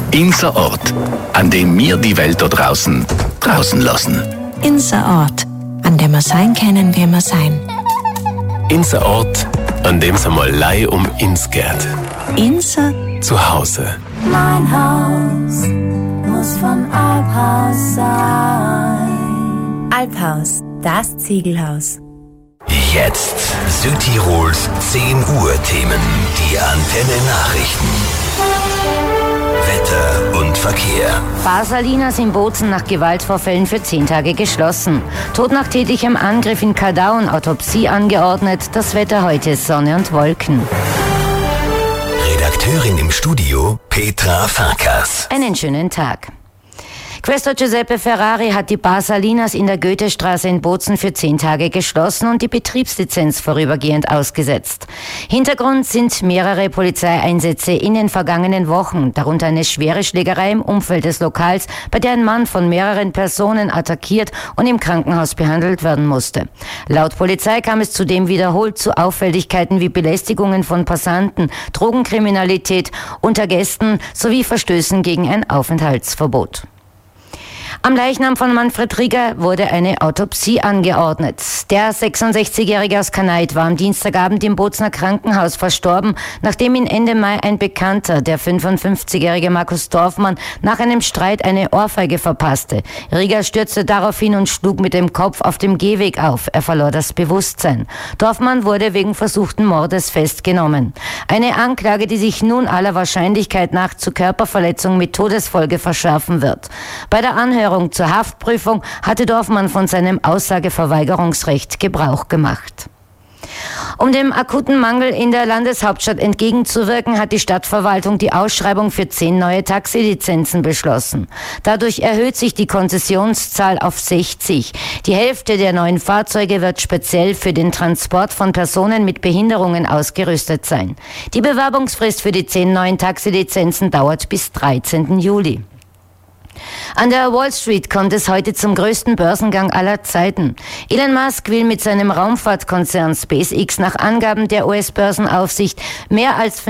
Inser Ort, an dem wir die Welt da draußen lassen. Inser Ort, an dem wir sein können, wie wir sein. Inser Ort, an dem es einmal Lei uns geht. Inser Zuhause. Mein Haus muss von Alphaus sein. Alphaus, das Ziegelhaus. Jetzt Südtirols 10 Uhr Themen. Die Antenne Nachrichten. Wetter und Verkehr. Bar Salinas in Bozen nach Gewaltvorfällen für 10 Tage geschlossen. Tod nach tätlichem Angriff in Kadaun, Autopsie angeordnet. Das Wetter heute Sonne und Wolken. Redakteurin im Studio Petra Farkas. Einen schönen Tag. Questor Giuseppe Ferrari hat die Bar Salinas in der Goethestraße in Bozen für 10 Tage geschlossen und die Betriebslizenz vorübergehend ausgesetzt. Hintergrund sind mehrere Polizeieinsätze in den vergangenen Wochen, darunter eine schwere Schlägerei im Umfeld des Lokals, bei der ein Mann von mehreren Personen attackiert und im Krankenhaus behandelt werden musste. Laut Polizei kam es zudem wiederholt zu Auffälligkeiten wie Belästigungen von Passanten, Drogenkriminalität unter Gästen sowie Verstößen gegen ein Aufenthaltsverbot. Am Leichnam von Manfred Rieger wurde eine Autopsie angeordnet. Der 66-Jährige aus Kanait war am Dienstagabend im Bozener Krankenhaus verstorben, nachdem ihn Ende Mai ein Bekannter, der 55-jährige Markus Dorfmann, nach einem Streit eine Ohrfeige verpasste. Rieger stürzte daraufhin und schlug mit dem Kopf auf dem Gehweg auf. Er verlor das Bewusstsein. Dorfmann wurde wegen versuchten Mordes festgenommen. Eine Anklage, die sich nun aller Wahrscheinlichkeit nach zu Körperverletzung mit Todesfolge verschärfen wird. Bei der Anhörung zur Haftprüfung hatte Dorfmann von seinem Aussageverweigerungsrecht Gebrauch gemacht. Um dem akuten Mangel in der Landeshauptstadt entgegenzuwirken, hat die Stadtverwaltung die Ausschreibung für 10 neue Taxilizenzen beschlossen. Dadurch erhöht sich die Konzessionszahl auf 60. Die Hälfte der neuen Fahrzeuge wird speziell für den Transport von Personen mit Behinderungen ausgerüstet sein. Die Bewerbungsfrist für die 10 neuen Taxilizenzen dauert bis 13. Juli. An der Wall Street kommt es heute zum größten Börsengang aller Zeiten. Elon Musk will mit seinem Raumfahrtkonzern SpaceX nach Angaben der US-Börsenaufsicht mehr als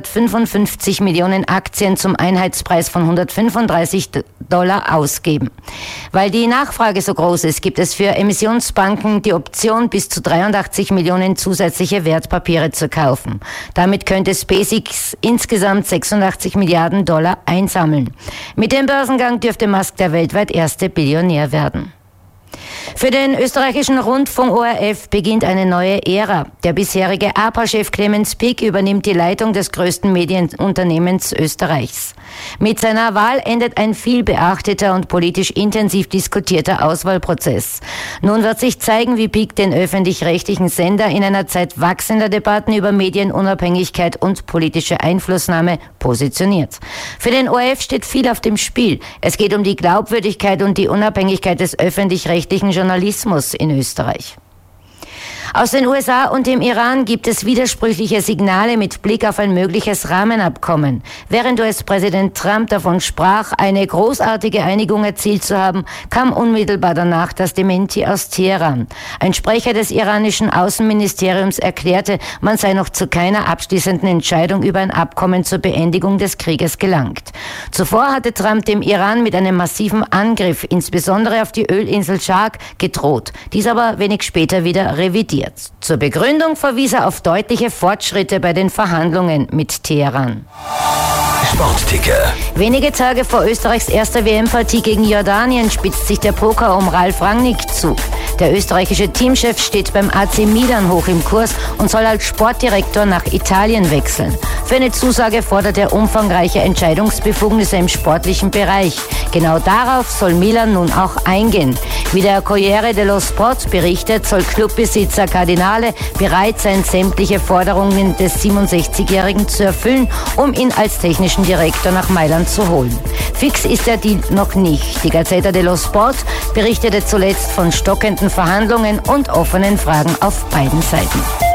555 Millionen Aktien zum Einheitspreis von $135 ausgeben. Weil die Nachfrage so groß ist, gibt es für Emissionsbanken die Option, bis zu 83 Millionen zusätzliche Wertpapiere zu kaufen. Damit könnte SpaceX insgesamt $86 Milliarden einsammeln. Mit dem Börsengang dürfte Musk der weltweit erste Billionär werden. Für den österreichischen Rundfunk ORF beginnt eine neue Ära. Der bisherige APA-Chef Clemens Pick übernimmt die Leitung des größten Medienunternehmens Österreichs. Mit seiner Wahl endet ein viel beachteter und politisch intensiv diskutierter Auswahlprozess. Nun wird sich zeigen, wie Pick den öffentlich-rechtlichen Sender in einer Zeit wachsender Debatten über Medienunabhängigkeit und politische Einflussnahme positioniert. Für den ORF steht viel auf dem Spiel. Es geht um die Glaubwürdigkeit und die Unabhängigkeit des öffentlich-rechtlichen Journalismus in Österreich. Aus den USA und dem Iran gibt es widersprüchliche Signale mit Blick auf ein mögliches Rahmenabkommen. Während US-Präsident Trump davon sprach, eine großartige Einigung erzielt zu haben, kam unmittelbar danach das Dementi aus Teheran. Ein Sprecher des iranischen Außenministeriums erklärte, man sei noch zu keiner abschließenden Entscheidung über ein Abkommen zur Beendigung des Krieges gelangt. Zuvor hatte Trump dem Iran mit einem massiven Angriff, insbesondere auf die Ölinsel Shark, gedroht. Dies aber wenig später wieder revidiert. Zur Begründung verwies er auf deutliche Fortschritte bei den Verhandlungen mit Teheran. Sportticker. Wenige Tage vor Österreichs erster WM-Partie gegen Jordanien spitzt sich der Poker um Ralf Rangnick zu. Der österreichische Teamchef steht beim AC Milan hoch im Kurs und soll als Sportdirektor nach Italien wechseln. Für eine Zusage fordert er umfangreiche Entscheidungsbefugnisse im sportlichen Bereich. Genau darauf soll Milan nun auch eingehen. Wie der Corriere dello Sport berichtet, soll Clubbesitzer Cardinale bereit sein, sämtliche Forderungen des 67-Jährigen zu erfüllen, um ihn als technischen Direktor nach Mailand zu holen. Fix ist der Deal noch nicht. Die Gazzetta dello Sport berichtete zuletzt von stockenden Verhandlungen und offenen Fragen auf beiden Seiten.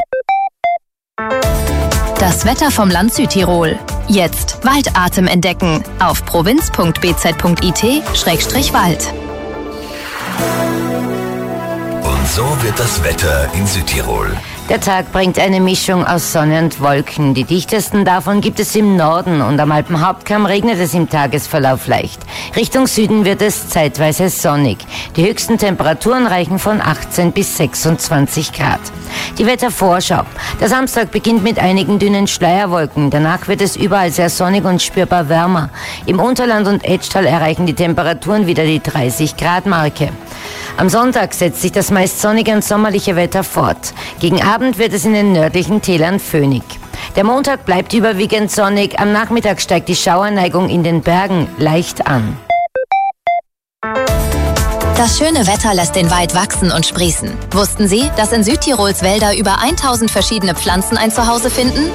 Das Wetter vom Land Südtirol. Jetzt Waldatem entdecken auf provinz.bz.it/Wald. Und so wird das Wetter in Südtirol. Der Tag bringt eine Mischung aus Sonne und Wolken. Die dichtesten davon gibt es im Norden und am Alpenhauptkamm regnet es im Tagesverlauf leicht. Richtung Süden wird es zeitweise sonnig. Die höchsten Temperaturen reichen von 18 bis 26 Grad. Die Wettervorschau. Der Samstag beginnt mit einigen dünnen Schleierwolken. Danach wird es überall sehr sonnig und spürbar wärmer. Im Unterland und Etschtal erreichen die Temperaturen wieder die 30-Grad-Marke. Am Sonntag setzt sich das meist sonnige und sommerliche Wetter fort. Gegen Abend wird es in den nördlichen Tälern föhnig. Der Montag bleibt überwiegend sonnig. Am Nachmittag steigt die Schauerneigung in den Bergen leicht an. Das schöne Wetter lässt den Wald wachsen und sprießen. Wussten Sie, dass in Südtirols Wälder über 1000 verschiedene Pflanzen ein Zuhause finden?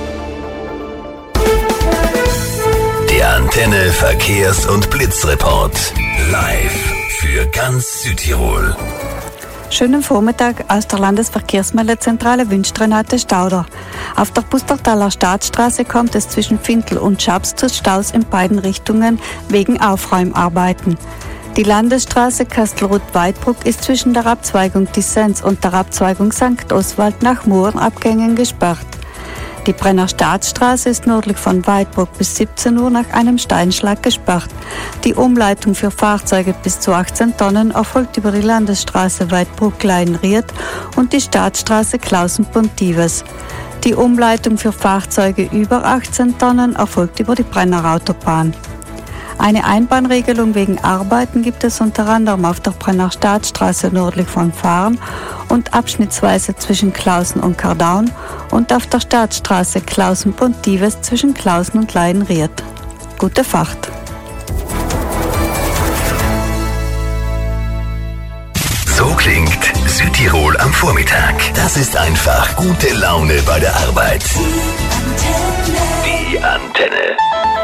Der Antenne Verkehrs- und Blitzreport. Live für ganz Südtirol. Schönen Vormittag aus der Landesverkehrsmeldezentrale wünscht Renate Stauder. Auf der Pustertaler Staatsstraße kommt es zwischen Fintel und Schaps zu Staus in beiden Richtungen wegen Aufräumarbeiten. Die Landesstraße Kastelruth-Weidbruck ist zwischen der Abzweigung Dissens und der Abzweigung St. Oswald nach Mohrenabgängen gesperrt. Die Brenner Staatsstraße ist nördlich von Weidbruck bis 17 Uhr nach einem Steinschlag gesperrt. Die Umleitung für Fahrzeuge bis zu 18 Tonnen erfolgt über die Landesstraße Weidbruck-Leinried und die Staatsstraße Klausen-Pontives. Die Umleitung für Fahrzeuge über 18 Tonnen erfolgt über die Brenner Autobahn. Eine Einbahnregelung wegen Arbeiten gibt es unter anderem auf der Brenner Staatsstraße nördlich von Fahren und abschnittsweise zwischen Klausen und Kardaun und auf der Staatsstraße Klausen-Pontives zwischen Klausen und Leinried. Gute Fahrt! So klingt Südtirol am Vormittag. Das ist einfach gute Laune bei der Arbeit. Die Antenne.